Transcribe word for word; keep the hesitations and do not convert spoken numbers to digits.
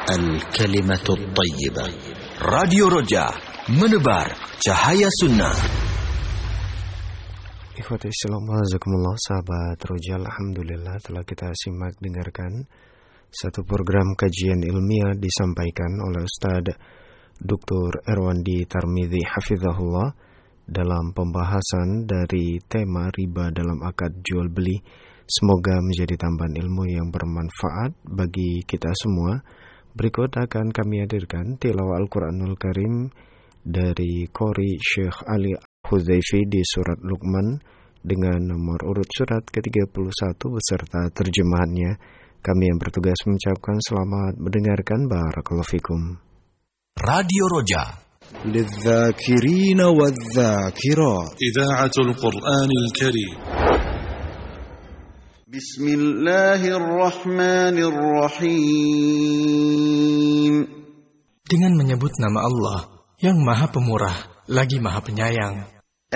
Al-Kalimatul Tayyibah. Radio Roja, menebar cahaya sunnah. Ikhwati Islam, wajazakumullah, sahabat Roja, alhamdulillah telah kita simak dengarkan satu program kajian ilmiah disampaikan oleh Ustaz Doktor Erwandi Tarmidhi Hafizahullah dalam pembahasan dari tema riba dalam akad jual beli. Semoga menjadi tambahan ilmu yang bermanfaat bagi kita semua. Berikut akan kami hadirkan tilawah Al-Quranul Karim dari Qori Syekh Ali Hudzaifi di surat Luqman dengan nomor urut surat ke tiga puluh satu beserta terjemahannya. Kami yang bertugas mengucapkan selamat mendengarkan. Barakallahu fikum. Radio Roja, lidzakirina wadzakirat, Idaatul Qur'anil Karim. Bismillahirrahmanirrahim. Dengan menyebut nama Allah yang Maha Pemurah lagi Maha Penyayang.